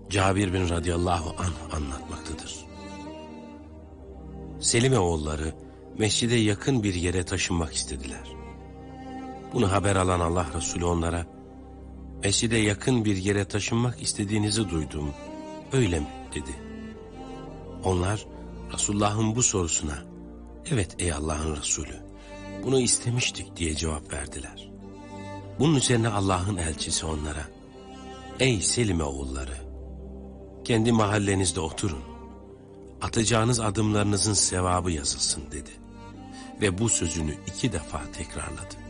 Cabir bin radıyallahu anh anlatmaktadır. Selime oğulları mescide yakın bir yere taşınmak istediler. Bunu haber alan Allah Resulü onlara, mescide yakın bir yere taşınmak istediğinizi duydum, öyle mi dedi. Onlar Resulullah'ın bu sorusuna, evet ey Allah'ın Resulü, bunu istemiştik diye cevap verdiler. Bunun üzerine Allah'ın elçisi onlara, ey Selime oğulları, kendi mahallenizde oturun, atacağınız adımlarınızın sevabı yazılsın dedi. Ve bu sözünü 2 defa tekrarladı.